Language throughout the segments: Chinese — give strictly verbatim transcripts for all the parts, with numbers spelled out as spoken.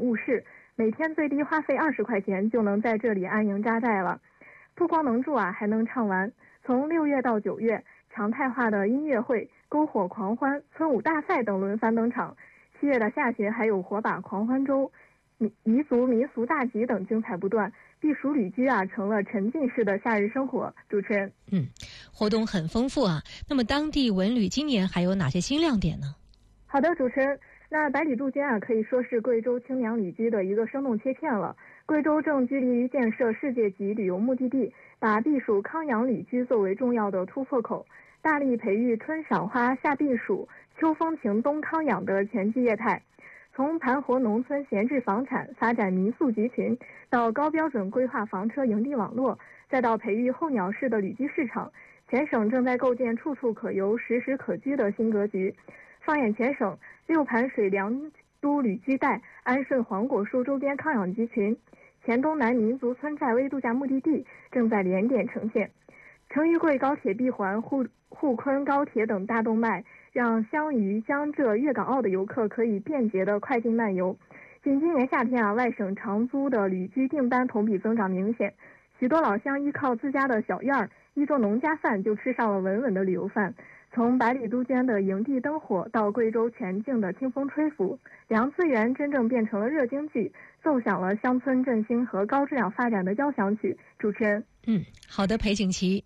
务室，每天最低花费二十块钱就能在这里安营扎寨了。不光能住啊，还能畅玩。从六月到九月，常态化的音乐会、篝火狂欢、村舞大赛等轮番登场。七月的下旬还有火把狂欢周、彝族民俗大集等精彩不断。避暑旅居啊，成了沉浸式的夏日生活。主持人， 嗯，活动很丰富啊。那么当地文旅今年还有哪些新亮点呢？ 好的，主持人，那百里杜鹃啊，可以说是贵州清凉旅居的一个生动切片了。贵州正致力于建设世界级旅游目的地，把避暑康养旅居作为重要的突破口，大力培育春赏花、夏避暑、秋风情、冬康养的全季业态。从盘活农村闲置房产发展民宿集群，到高标准规划房车营地网络，再到培育候鸟式的旅居市场，全省正在构建处处可游、时时可居的新格局。放眼全省，六盘水良都旅居带、安顺黄果树周边康养集群、黔东南民族村寨微度假目的地正在连点呈现。成渝贵高铁闭环、沪沪昆高铁等大动脉，让湘渝、江浙、粤港澳的游客可以便捷的快进慢游。仅今年夏天啊，外省长租的旅居订单同比增长明显，许多老乡依靠自家的小院儿，一桌农家饭就吃上了稳稳的旅游饭。从百里杜鹃的营地灯火到贵州全境的清风吹拂，良资源真正变成了热京剧，奏响了乡村振兴和高质量发展的交响曲。主持人， 嗯，好的，裴景琦。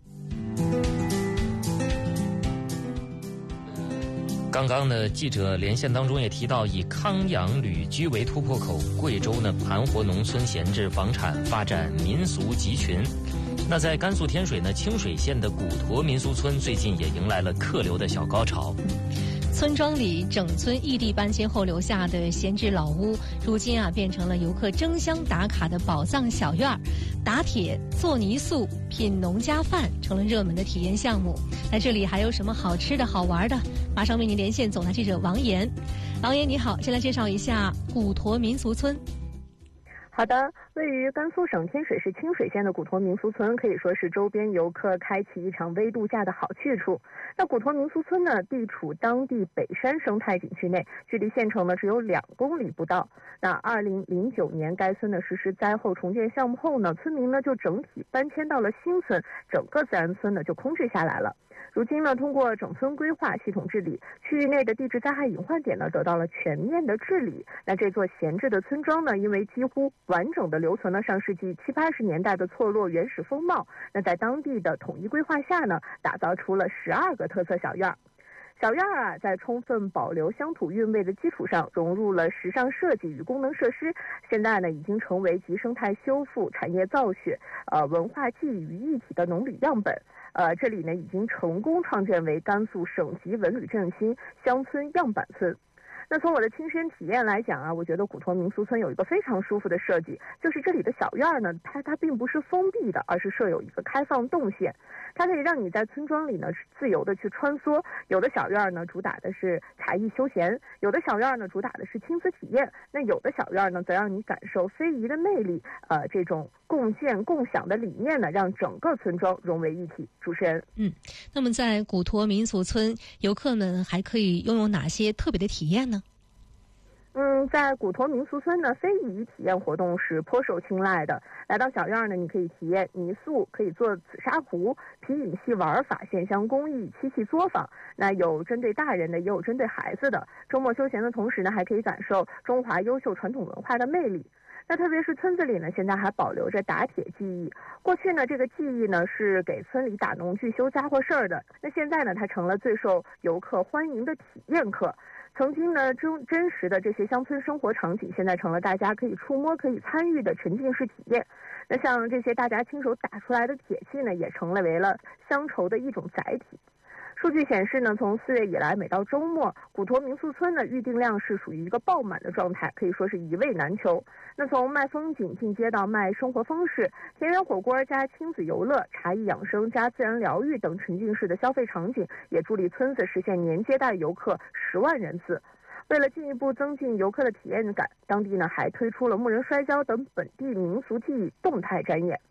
刚刚呢，记者连线当中也提到，以康养旅居为突破口，贵州呢盘活农村闲置房产，发展民俗集群。那在甘肃天水呢，清水县的古沱民俗村最近也迎来了客流的小高潮。 村庄里整村异地搬迁后留下的闲置老屋，如今啊变成了游客争相打卡的宝藏小院儿。打铁、做泥塑、品农家饭成了热门的体验项目。在这里还有什么好吃的好玩的？马上为您连线总台记者王岩。王岩你好，先来介绍一下古沱民俗村。 好的，位于甘肃省天水市清水县的古沱民俗村可以说是周边游客开启一场微度假的好去处。那古沱民俗村呢，地处当地北山生态景区内，距离县城呢只有两公里不到。那二零零九年该村呢实施灾后重建项目后呢，村民呢就整体搬迁到了新村，整个自然村呢就空置下来了。如今呢，通过整村规划系统治理，区域内的地质灾害隐患点呢得到了全面的治理。那这座闲置的村庄呢，因为几乎完整的留存了上世纪七八十年代的错落原始风貌，那在当地的统一规划下呢，打造出了十二个特色小院。小院啊，在充分保留乡土韵味的基础上，融入了时尚设计与功能设施，现在呢，已经成为集生态修复、产业造血、呃文化记忆于一体的农旅样本。呃，这里呢，已经成功创建为甘肃省级文旅振兴乡村样板村。那从我的亲身体验来讲啊，我觉得古沱民俗村有一个非常舒服的设计，就是这里的小院呢，它它并不是封闭的，而是设有一个开放动线，它可以让你在村庄里呢自由的去穿梭。有的小院呢主打的是茶艺休闲，有的小院呢主打的是亲子体验，那有的小院呢则让你感受非遗的魅力。呃，这种共建共享的理念呢，让整个村庄融为一体。主持人， 嗯，那么在古沱民俗村，游客们还可以拥有哪些特别的体验呢？ 嗯，在古沱民俗村呢，非遗体验活动是颇受青睐的。来到小院呢，你可以体验泥塑，可以做紫砂壶、皮影戏玩法、线香工艺、漆器作坊。那有针对大人的，也有针对孩子的。周末休闲的同时呢，还可以感受中华优秀传统文化的魅力。那特别是村子里呢，现在还保留着打铁技艺。过去呢，这个技艺呢是给村里打农具修家伙事儿的。那现在呢，它成了最受游客欢迎的体验课。曾经呢，真真实的这些乡村生活场景，现在成了大家可以触摸、可以参与的沉浸式体验。那像这些大家亲手打出来的铁器呢，也成了为了乡愁的一种载体。数据显示呢，从四月以来，每到周末，古沱民俗村的预订量是属于一个爆满的状态，可以说是一位难求。那从卖风景进阶到卖生活方式，田园火锅加亲子游乐、茶艺养生加自然疗愈等沉浸式的消费场景，也助力村子实现年接待游客十万人次。为了进一步增进游客的体验感，当地呢还推出了木人摔跤等本地民俗技艺动态展演。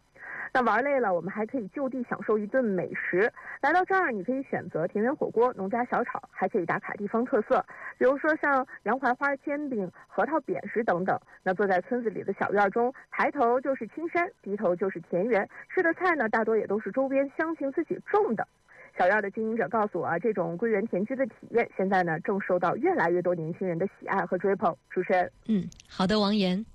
那玩累了，我们还可以就地享受一顿美食。来到这儿，你可以选择田园火锅、农家小炒，还可以打卡地方特色，比如说像洋槐花煎饼、核桃扁食等等。那坐在村子里的小院中，抬头就是青山，低头就是田园，吃的菜呢，大多也都是周边乡亲自己种的。小院的经营者告诉我啊，这种归园田居的体验，现在呢正受到越来越多年轻人的喜爱和追捧。主持人， 嗯，好的，王岩。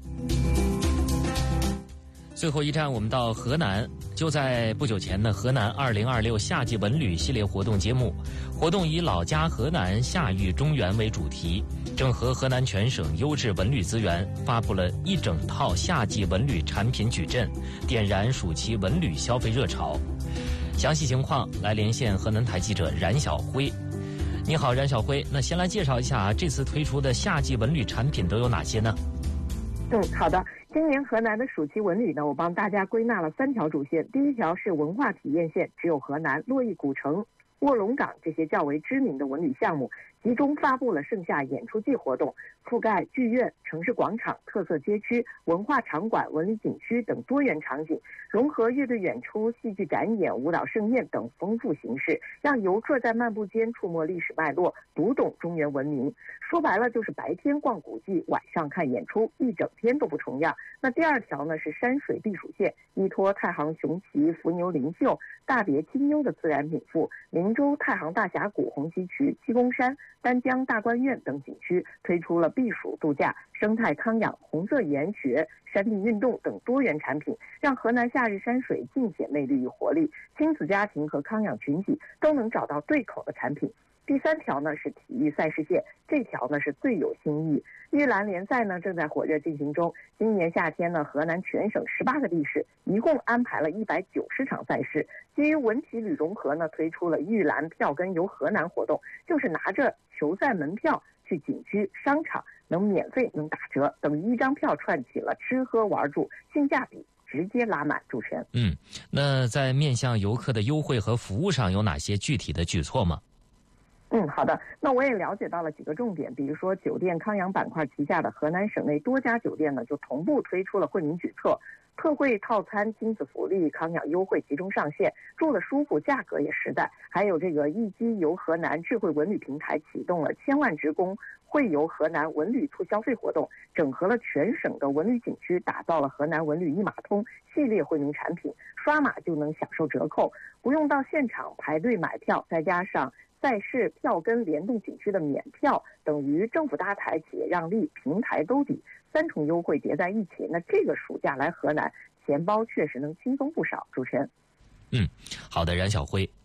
最后一站，我们到河南。就在不久前呢，河南二零二六夏季文旅系列活动揭幕。活动以老家河南夏育中原为主题，整合河南全省优质文旅资源，发布了一整套夏季文旅产品矩阵，点燃暑期文旅消费热潮。详细情况来连线河南台记者冉晓辉。你好，冉晓辉。那先来介绍一下啊，这次推出的夏季文旅产品都有哪些呢？ 嗯，好的。今年河南的暑期文旅呢，我帮大家归纳了三条主线。第一条是文化体验线，只有河南、洛邑古城、卧龙岗这些较为知名的文旅项目，集中发布了盛夏演出季活动，覆盖剧院、城市广场、特色街区、文化场馆、文旅景区等多元场景，融合乐队演出、戏剧展演、舞蹈盛宴等丰富形式，让游客在漫步间触摸历史脉络，读懂中原文明。说白了就是白天逛古迹，晚上看演出，一整天都不重样。那第二条呢是山水避暑线，依托太行雄奇、伏牛灵秀、大别金幽的自然禀赋，灵州太行大峡谷、红旗渠、七公山、丹江大观苑等景区推出了避暑度假、生态康养、红色研学、山地运动等多元产品，让河南夏日山水尽显魅力与活力，亲子家庭和康养群体都能找到对口的产品。第三条呢是体育赛事线，这条呢是最有新意。玉兰联赛呢正在火热进行中。今年夏天呢，河南全省十八个地市一共安排了一百九十场赛事。基于文体旅融合呢，推出了玉兰票根游河南活动，就是拿着球赛门票去景区、商场，能免费能打折，等于一张票串起了吃喝玩住，性价比直接拉满。主持人， 嗯，那在面向游客的优惠和服务上有哪些具体的举措吗？ 嗯，好的。那我也了解到了几个重点，比如说酒店康养板块旗下的河南省内多家酒店呢，就同步推出了惠民举措，特惠套餐、亲子福利、康养优惠集中上线，住了舒服，价格也实在。还有这个易基游河南智慧文旅平台启动了千万职工惠游河南文旅促消费活动，整合了全省的文旅景区，打造了河南文旅一码通系列惠民产品，刷码就能享受折扣，不用到现场排队买票，再加上赛事票根联动景区的免票，等于政府搭台、企业让利、平台兜底，三重优惠叠在一起。那这个暑假来河南，钱包确实能轻松不少。主持人， 嗯，好的，冉晓辉。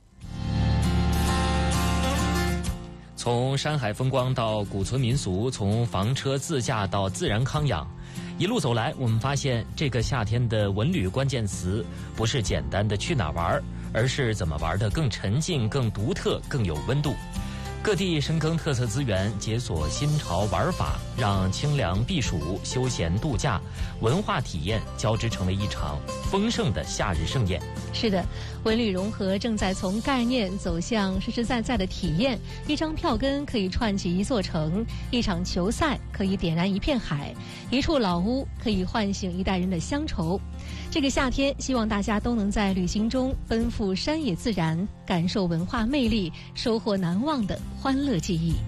从山海风光到古村民俗，从房车自驾到自然康养，一路走来，我们发现这个夏天的文旅关键词不是简单的去哪玩，而是怎么玩得更沉浸、更独特、更有温度。各地深耕特色资源，解锁新潮玩法，让清凉避暑、休闲度假、文化体验交织成为一场丰盛的夏日盛宴。 是的，文旅融合正在从概念走向实实在在的体验。一张票根可以串起一座城，一场球赛可以点燃一片海，一处老屋可以唤醒一代人的乡愁。这个夏天，希望大家都能在旅行中奔赴山野自然，感受文化魅力，收获难忘的欢乐记忆。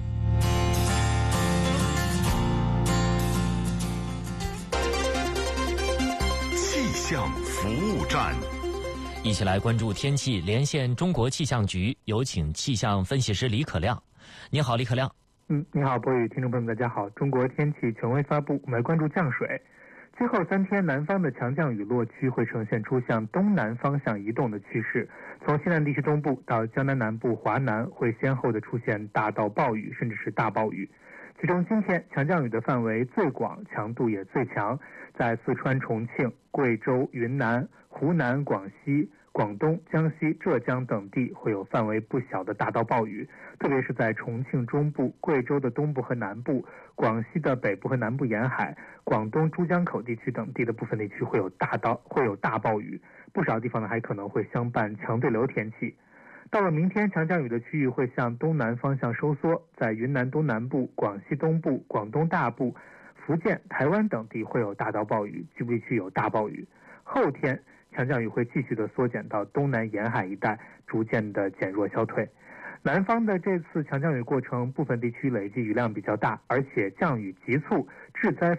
气象服务站， 一起来关注天气，连线中国气象局，有请气象分析师李可亮。你好，李可亮。 嗯，你好，博宇，听众朋友们，大家好。中国天气权威发布，我们来关注降水。今后三天，南方的强降雨落区会呈现出向东南方向移动的趋势。从西南地区东部到江南南部、华南，会先后的出现大到暴雨，甚至是大暴雨。其中今天强降雨的范围最广，强度也最强，在四川、重庆、贵州、云南、湖南、广西、广东、江西、浙江等地会有范围不小的大到暴雨，特别是在重庆中部、贵州的东部和南部、广西的北部和南部沿海、广东珠江口地区等地的部分地区会有大到会有大暴雨，不少地方呢还可能会相伴强对流天气。到了明天，强降雨的区域会向东南方向收缩，在云南东南部、广西东部、广东大部、福建、台湾等地会有大到暴雨，局部地区有大暴雨。 后天强降雨会继续的缩减到东南沿海一带，逐渐的减弱消退。南方的这次强降雨过程，部分地区累计雨量比较大，而且降雨急促，致灾